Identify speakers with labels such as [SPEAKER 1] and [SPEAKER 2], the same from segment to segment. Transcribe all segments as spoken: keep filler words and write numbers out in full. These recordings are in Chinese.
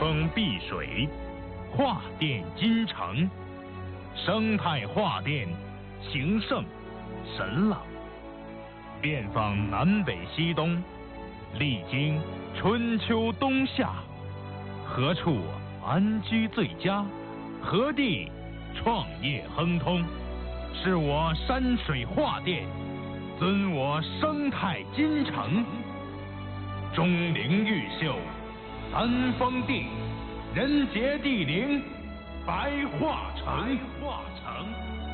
[SPEAKER 1] 风碧水，化电金城，生态化电，情圣神朗，遍访南北西东，历经春秋冬夏，何处安居最佳？何地创业亨通？是我山水画电，尊我生态金城。钟灵毓秀，三丰地，人杰地灵，白化城。白化城。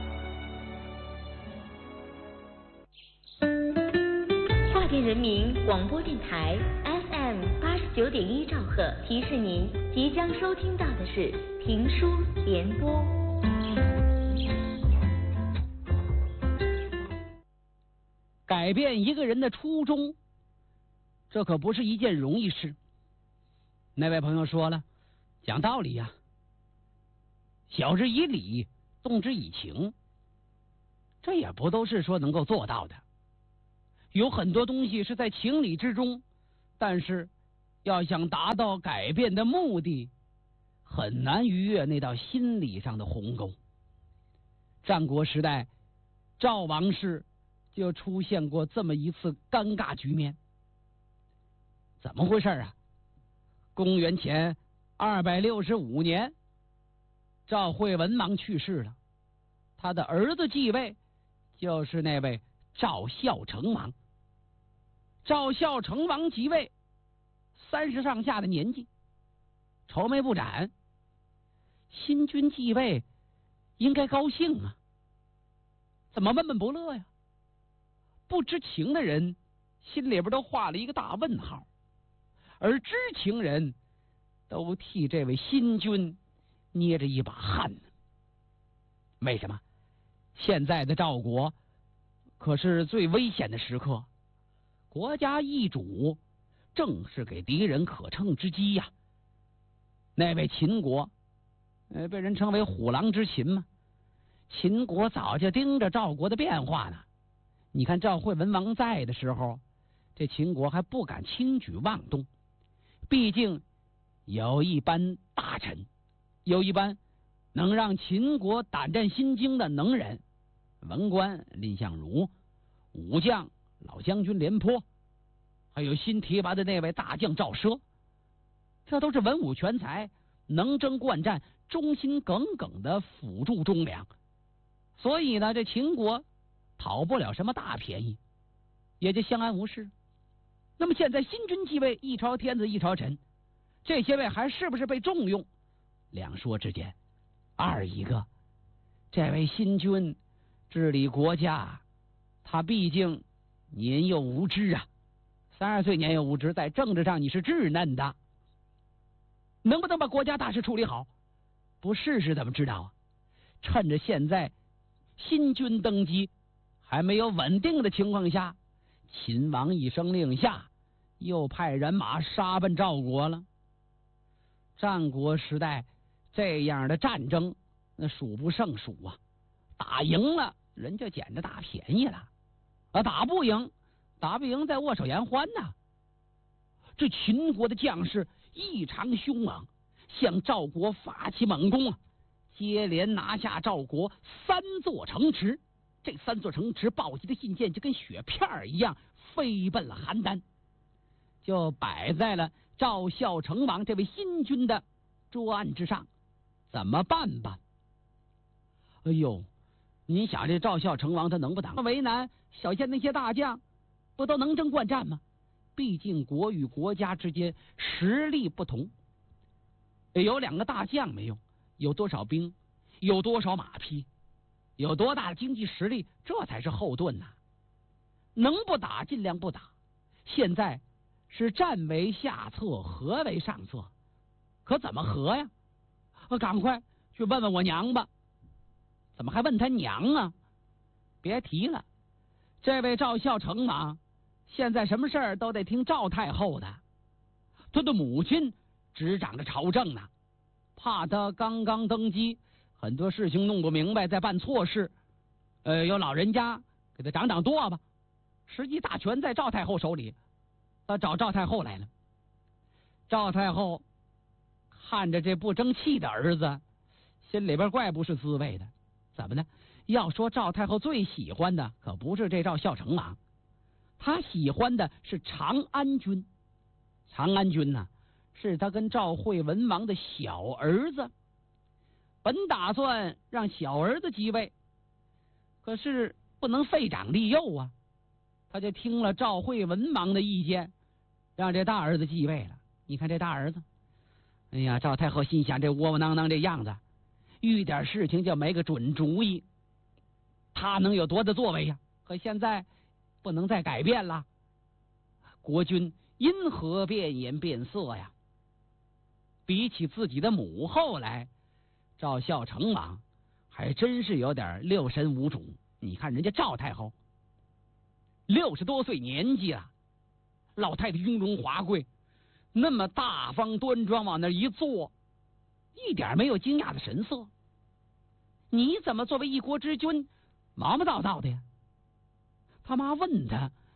[SPEAKER 2] 华电人民广播电台 F M 八十九点一兆赫提示您，即将收听到的是评书联播。
[SPEAKER 3] 改变一个人的初衷，这可不是一件容易事。那位朋友说了，讲道理呀、啊，晓之以理，动之以情，这也不都是说能够做到的。有很多东西是在情理之中，但是要想达到改变的目的，很难逾越那道心理上的鸿沟。战国时代，赵王室就出现过这么一次尴尬局面。怎么回事啊？公元前二百六十五年，赵惠文王去世了，他的儿子继位，就是那位赵孝成王。赵孝成王即位，三十上下的年纪，愁眉不展。新君继位，应该高兴啊，怎么闷闷不乐呀？不知情的人心里边都画了一个大问号，而知情人都替这位新君捏着一把汗呢。为什么？现在的赵国可是最危险的时刻，国家易主正是给敌人可乘之机呀、啊。那位秦国，呃，被人称为虎狼之秦嘛，秦国早就盯着赵国的变化呢。你看赵惠文王在的时候，这秦国还不敢轻举妄动，毕竟有一班大臣，有一班能让秦国胆战心惊的能人，文官蔺相如，武将老将军廉颇，还有新提拔的那位大将赵奢，这都是文武全才，能征惯战，忠心耿耿的辅助忠良。所以呢，这秦国讨不了什么大便宜，也就相安无事。那么现在新君继位，一朝天子一朝臣，这些位还是不是被重用？两说之间。二一个，这位新君治理国家，他毕竟年幼无知啊，三十岁年幼无知，在政治上你是稚嫩的，能不能把国家大事处理好？不试试怎么知道啊？趁着现在新君登基还没有稳定的情况下，秦王一声令下，又派人马杀奔赵国了。战国时代这样的战争那数不胜数啊，打赢了人家捡着大便宜了，啊，打不赢打不赢再握手言欢呐。这秦国的将士异常凶猛，向赵国发起猛攻啊，接连拿下赵国三座城池。这三座城池报击的信件就跟雪片一样飞奔了邯郸，就摆在了赵孝成王这位新君的桌案之上。怎么办吧？哎呦，您想这赵孝成王他能不挡？为难小县那些大将，不都能征惯战吗？毕竟国与国家之间实力不同，有两个大将没用，有多少兵，有多少马匹，有多大的经济实力，这才是后盾呐、啊。能不打尽量不打。现在是战为下策，和为上策，可怎么和呀？赶快去问问我娘吧。怎么还问他娘啊？别提了，这位赵孝成王现在什么事儿都得听赵太后的，他的母亲执掌着朝政呢，怕他刚刚登基，很多事情弄不明白，再办错事，呃，有老人家给他掌掌舵吧。实际大权在赵太后手里，他找赵太后来了。赵太后看着这不争气的儿子，心里边怪不是滋味的。怎么呢？要说赵太后最喜欢的可不是这赵孝成王，她喜欢的是长安君。长安君呢，是他跟赵惠文王的小儿子，本打算让小儿子继位，可是不能废长立幼啊，他就听了赵惠文王的意见，让这大儿子继位了。你看这大儿子，哎呀，赵太后心想，这窝窝囊囊这样子，遇点事情就没个准主意，他能有多大作为呀？可现在不能再改变了，国君因何变颜变色呀？比起自己的母后来，赵孝成王还真是有点六神无主。你看人家赵太后六十多岁年纪了，老太太雍容华贵，那么大方端庄往那一坐，一点没有惊讶的神色。你怎么作为一国之君毛毛躁躁的呀？他妈问他，